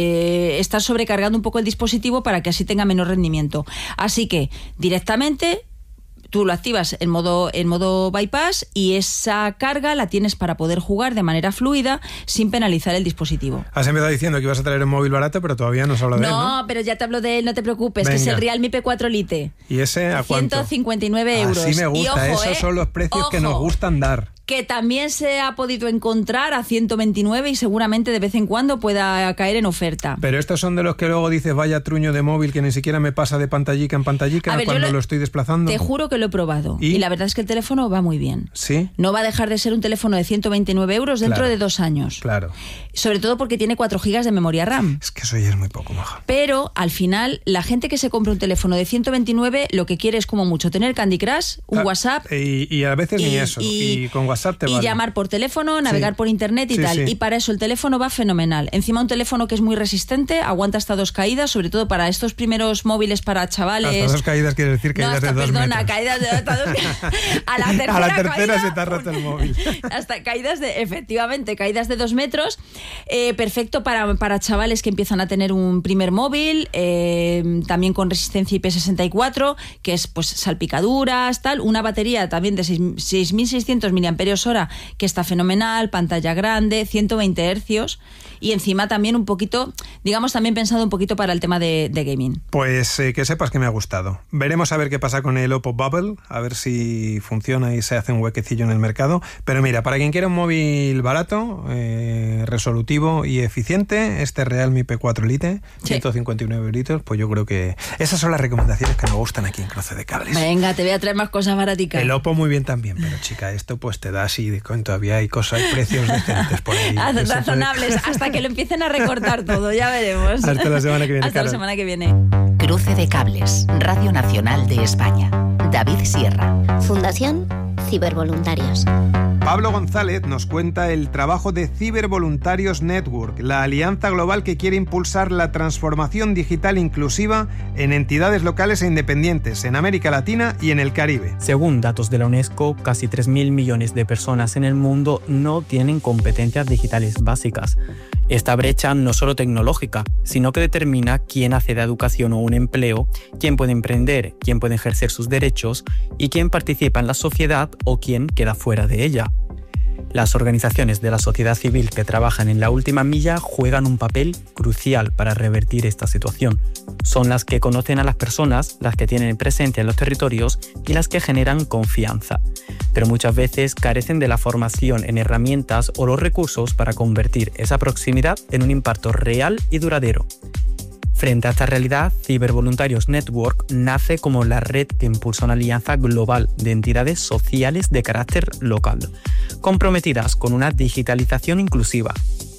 estar sobrecargando un poco el dispositivo para que así tenga menor rendimiento. Así que directamente tú lo activas en modo bypass y esa carga la tienes para poder jugar de manera fluida sin penalizar el dispositivo. Has empezado diciendo que ibas a traer un móvil barato, pero todavía no has hablado de él, ¿no? No, pero ya te hablo de él, no te preocupes. Venga. Que es el Realme P4 Lite. ¿Y ese a cuánto? 159 euros. Así me gusta, y ojo, esos son los precios que nos gustan dar. Que también se ha podido encontrar a 129 y seguramente de vez en cuando pueda caer en oferta. Pero estos son de los que luego dices, vaya truño de móvil que ni siquiera me pasa de pantallica en pantallica cuando lo estoy desplazando. Te juro que lo he probado. ¿Y la verdad es que el teléfono va muy bien. ¿Sí? No va a dejar de ser un teléfono de 129 euros dentro de 2 años. Claro. Sobre todo porque tiene 4 GB de memoria RAM. Es que eso ya es muy poco, maja. Pero al final, la gente que se compra un teléfono de 129 lo que quiere es como mucho tener Candy Crush, un WhatsApp. Y a veces ni eso. Y con WhatsApp te vale. Y llamar por teléfono, navegar por internet y tal. Sí. Y para eso el teléfono va fenomenal. Encima un teléfono que es muy resistente, aguanta hasta 2 caídas, sobre todo para estos primeros móviles para chavales. Hasta 2 caídas quiere decir caídas de 2 metros. Caídas de hasta 2 a la tercera se te ha roto el móvil. Hasta caídas caídas de 2 metros. Perfecto para chavales que empiezan a tener un primer móvil, también con resistencia IP64, que es pues salpicaduras, tal. Una batería también de 6.600 mAh, que está fenomenal, pantalla grande, 120 Hz y encima también un poquito, digamos, también pensado un poquito para el tema de gaming. Pues que sepas que me ha gustado. Veremos a ver qué pasa con el Oppo Bubble, a ver si funciona y se hace un huequecillo en el mercado. Pero mira, para quien quiera un móvil barato, resolutivo y eficiente, este Realme P4 Lite, 159 euritos, pues yo creo que esas son las recomendaciones que nos gustan aquí en Cruce de Cables. Venga, te voy a traer más cosas baraticas. El Oppo muy bien también, pero chica, esto pues te da así, todavía hay precios decentes por ahí. Razonables, hasta que lo empiecen a recortar todo, ya veremos. Hasta la semana que viene. Hasta la semana que viene. Cruce de Cables, Radio Nacional de España. David Sierra. Fundación Cibervoluntarios. Pablo González nos cuenta el trabajo de Cibervoluntarios Network, la alianza global que quiere impulsar la transformación digital inclusiva en entidades locales e independientes en América Latina y en el Caribe. Según datos de la UNESCO, casi 3.000 millones de personas en el mundo no tienen competencias digitales básicas. Esta brecha no solo tecnológica, sino que determina quién accede a educación o un empleo, quién puede emprender, quién puede ejercer sus derechos y quién participa en la sociedad o quién queda fuera de ella. Las organizaciones de la sociedad civil que trabajan en la última milla juegan un papel crucial para revertir esta situación. Son las que conocen a las personas, las que tienen presencia en los territorios y las que generan confianza. Pero muchas veces carecen de la formación en herramientas o los recursos para convertir esa proximidad en un impacto real y duradero. Frente a esta realidad, Cibervoluntarios Network nace como la red que impulsa una alianza global de entidades sociales de carácter local, comprometidas con una digitalización inclusiva.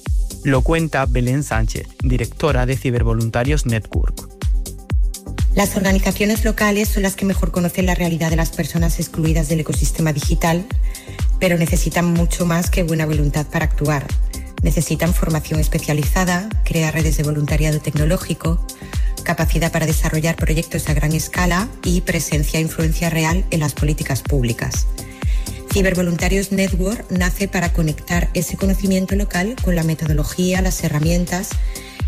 Lo cuenta Belén Sánchez, directora de Cibervoluntarios Network. Las organizaciones locales son las que mejor conocen la realidad de las personas excluidas del ecosistema digital, pero necesitan mucho más que buena voluntad para actuar. Necesitan formación especializada, crear redes de voluntariado tecnológico, capacidad para desarrollar proyectos a gran escala y presencia e influencia real en las políticas públicas. Cibervoluntarios Network nace para conectar ese conocimiento local con la metodología, las herramientas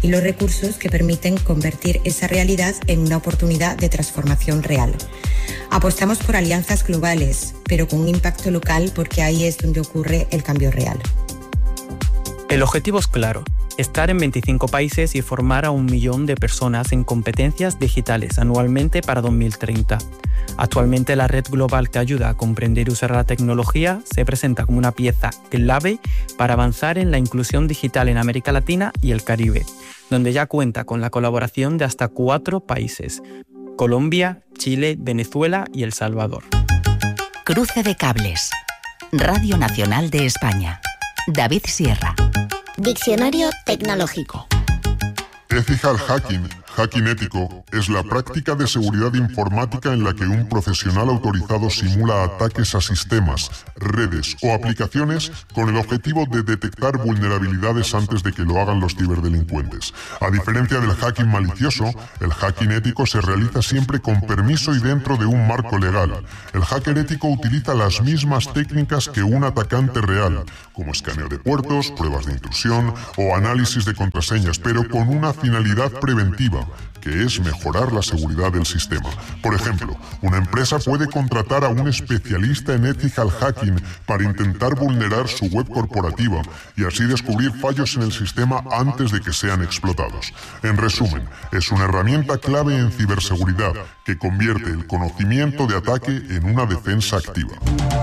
y los recursos que permiten convertir esa realidad en una oportunidad de transformación real. Apostamos por alianzas globales, pero con un impacto local, porque ahí es donde ocurre el cambio real. El objetivo es claro: estar en 25 países y formar a 1 millón de personas en competencias digitales anualmente para 2030. Actualmente la red global que ayuda a comprender y usar la tecnología se presenta como una pieza clave para avanzar en la inclusión digital en América Latina y el Caribe, donde ya cuenta con la colaboración de hasta 4 países: Colombia, Chile, Venezuela y El Salvador. Cruce de cables. Radio Nacional de España. David Sierra. Diccionario tecnológico. Ethical hacking, hacking ético, es la práctica de seguridad informática en la que un profesional autorizado simula ataques a sistemas, redes o aplicaciones con el objetivo de detectar vulnerabilidades antes de que lo hagan los ciberdelincuentes. A diferencia del hacking malicioso, el hacking ético se realiza siempre con permiso y dentro de un marco legal. El hacker ético utiliza las mismas técnicas que un atacante real, como escaneo de puertos, pruebas de intrusión o análisis de contraseñas, pero con una finalidad preventiva, que es mejorar la seguridad del sistema. Por ejemplo, una empresa puede contratar a un especialista en ethical hacking para intentar vulnerar su web corporativa y así descubrir fallos en el sistema antes de que sean explotados. En resumen, es una herramienta clave en ciberseguridad que convierte el conocimiento de ataque en una defensa activa.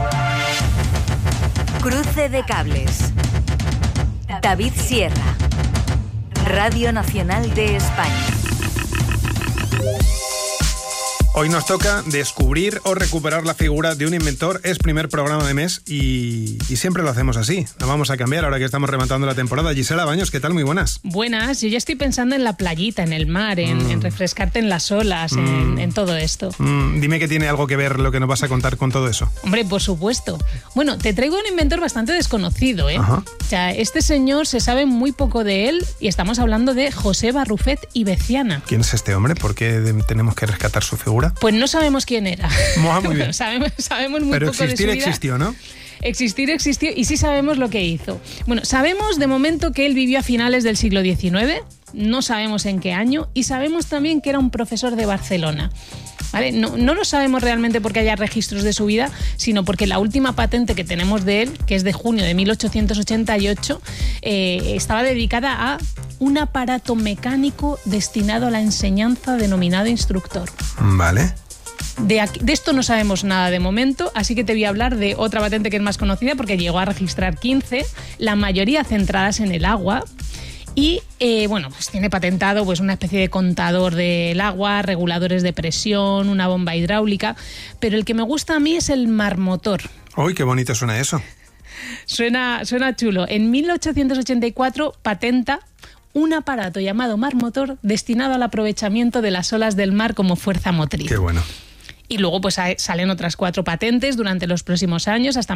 Cruce de cables. David Sierra. Radio Nacional de España. Hoy nos toca descubrir o recuperar la figura de un inventor. Es primer programa de mes y siempre lo hacemos así. Lo vamos a cambiar ahora que estamos rematando la temporada. Gisela Baños, ¿qué tal? Muy buenas. Buenas. Yo ya estoy pensando en la playita, en el mar, en refrescarte en las olas, en todo esto. Dime que tiene algo que ver lo que nos vas a contar con todo eso. Hombre, por supuesto. Bueno, te traigo un inventor bastante desconocido, ¿eh? Ajá. O sea, este señor se sabe muy poco de él y estamos hablando de José Barrufet y Beciana. ¿Quién es este hombre? ¿Por qué tenemos que rescatar su figura? Pues no sabemos quién era. Muy bien. sabemos muy pero poco de su vida. Pero existió, ¿no? Existir existió y sí sabemos lo que hizo. Bueno, sabemos de momento que él vivió a finales del siglo XIX, no sabemos en qué año, y sabemos también que era un profesor de Barcelona. ¿Vale? No lo sabemos realmente porque haya registros de su vida, sino porque la última patente que tenemos de él, que es de junio de 1888, estaba dedicada a un aparato mecánico destinado a la enseñanza denominado instructor. Vale. De esto no sabemos nada de momento, así que te voy a hablar de otra patente que es más conocida porque llegó a registrar 15, la mayoría centradas en el agua. Y pues tiene patentado pues una especie de contador del agua, reguladores de presión, una bomba hidráulica, pero el que me gusta a mí es el marmotor. ¡Uy, qué bonito suena eso! Suena chulo. En 1884 patenta un aparato llamado marmotor destinado al aprovechamiento de las olas del mar como fuerza motriz. ¡Qué bueno! Y luego pues salen otras 4 patentes durante los próximos años, hasta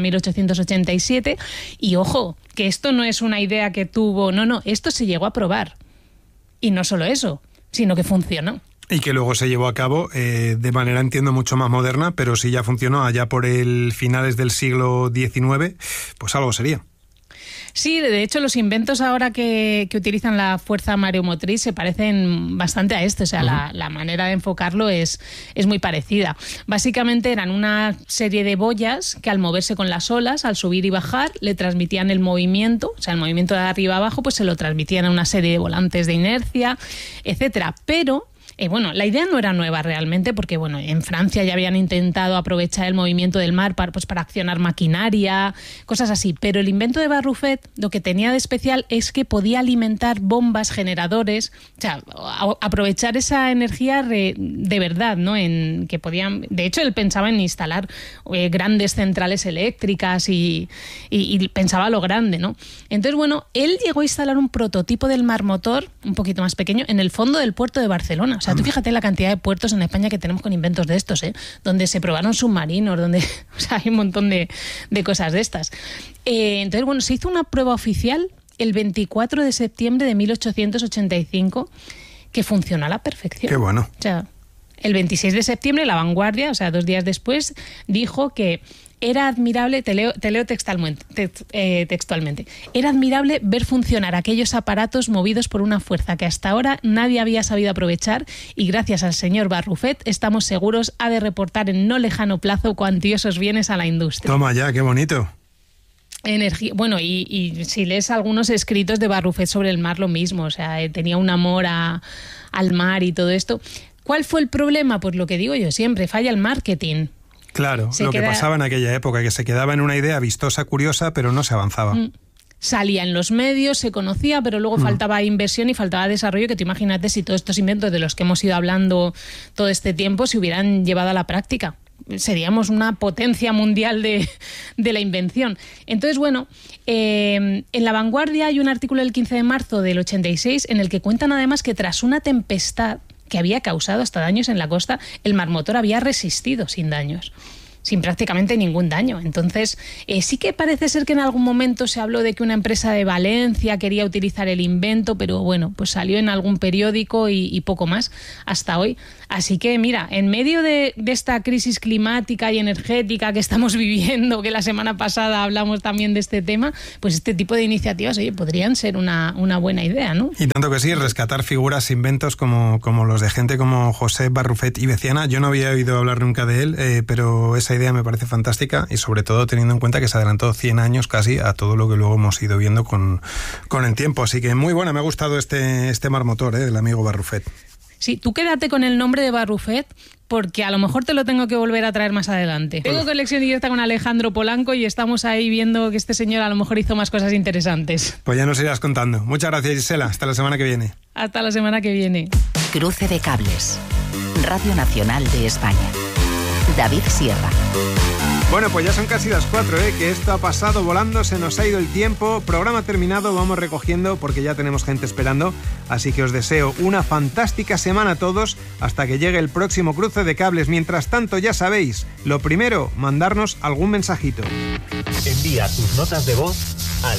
1887. Y ojo, que esto no es una idea que tuvo, no, esto se llegó a probar. Y no solo eso, sino que funcionó. Y que luego se llevó a cabo de manera, entiendo, mucho más moderna, pero si ya funcionó allá por el finales del siglo XIX, pues algo sería. Sí, de hecho los inventos ahora que utilizan la fuerza mareomotriz se parecen bastante a esto, o sea, la manera de enfocarlo es muy parecida. Básicamente eran una serie de boyas que al moverse con las olas, al subir y bajar, le transmitían el movimiento, o sea, el movimiento de arriba a abajo, pues se lo transmitían a una serie de volantes de inercia, etcétera. Pero la idea no era nueva realmente porque en Francia ya habían intentado aprovechar el movimiento del mar para accionar maquinaria, cosas así. Pero el invento de Barrufet lo que tenía de especial es que podía alimentar bombas, generadores, o sea, aprovechar esa energía de verdad, ¿no? De hecho, él pensaba en instalar grandes centrales eléctricas y pensaba lo grande, ¿no? Entonces, él llegó a instalar un prototipo del marmotor, un poquito más pequeño, en el fondo del puerto de Barcelona. O sea, tú fíjate la cantidad de puertos en España que tenemos con inventos de estos, donde se probaron submarinos, donde hay un montón de cosas de estas. Entonces, se hizo una prueba oficial el 24 de septiembre de 1885 que funcionó a la perfección. ¡Qué bueno! O sea, el 26 de septiembre, La Vanguardia, o sea, 2 días después, dijo que era admirable, te leo textualmente, era admirable ver funcionar aquellos aparatos movidos por una fuerza que hasta ahora nadie había sabido aprovechar y gracias al señor Barrufet estamos seguros ha de reportar en no lejano plazo cuantiosos bienes a la industria. Toma ya, qué bonito. Bueno, y si lees algunos escritos de Barrufet sobre el mar, lo mismo, o sea, tenía un amor al mar y todo esto. ¿Cuál fue el problema? Pues lo que digo yo siempre, falla el marketing. Claro, que pasaba en aquella época, que se quedaba en una idea vistosa, curiosa, pero no se avanzaba. Salía en los medios, se conocía, pero luego faltaba inversión y faltaba desarrollo, que tú imagínate si todos estos inventos de los que hemos ido hablando todo este tiempo se hubieran llevado a la práctica. Seríamos una potencia mundial de la invención. Entonces, bueno, en La Vanguardia hay un artículo del 15 de marzo del 86 en el que cuentan además que tras una tempestad que había causado hasta daños en la costa, el marmotor había resistido sin daños, sin prácticamente ningún daño. Entonces, sí que parece ser que en algún momento se habló de que una empresa de Valencia quería utilizar el invento, pero bueno, pues salió en algún periódico y poco más hasta hoy. Así que mira, en medio de esta crisis climática y energética que estamos viviendo, que la semana pasada hablamos también de este tema, pues este tipo de iniciativas, oye, podrían ser una buena idea, ¿no? Y tanto que sí, rescatar figuras, inventos como los de gente como Josep Barrufet y Veciana. Yo no había oído hablar nunca de él, pero esa idea me parece fantástica y sobre todo teniendo en cuenta que se adelantó 100 años casi a todo lo que luego hemos ido viendo con el tiempo. Así que muy buena, me ha gustado este marmotor del amigo Barrufet. Sí, tú quédate con el nombre de Barrufet porque a lo mejor te lo tengo que volver a traer más adelante. Tengo conexión directa con Alejandro Polanco y estamos ahí viendo que este señor a lo mejor hizo más cosas interesantes. Pues ya nos irás contando. Muchas gracias, Gisela. Hasta la semana que viene. Hasta la semana que viene. Cruce de cables. Radio Nacional de España. David Sierra. Bueno, pues ya son casi las 4, que esto ha pasado volando, se nos ha ido el tiempo, programa terminado, vamos recogiendo porque ya tenemos gente esperando, así que os deseo una fantástica semana a todos hasta que llegue el próximo cruce de cables. Mientras tanto, ya sabéis, lo primero, mandarnos algún mensajito. Envía tus notas de voz al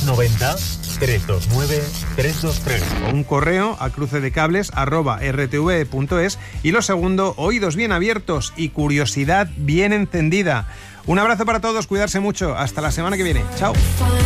690-329-323. O un correo a crucedecables@rtv.es. Y lo segundo, oídos bien abiertos y curiosidad bien encendida. Un abrazo para todos, cuidarse mucho. Hasta la semana que viene. Chao.